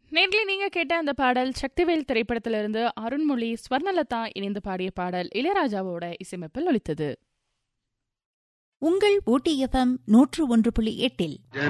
நேர்ல நீங்க கேட்ட அந்த பாடல் சக்திவேல் திரைப்படத்திலிருந்து அருண்மொழி, ஸ்வர்ணலதா இணைந்து பாடிய பாடல் இளையராஜாவோட இசையமைப்பில் ஒலித்தது. உங்கள் ஊட்டி FM 101.8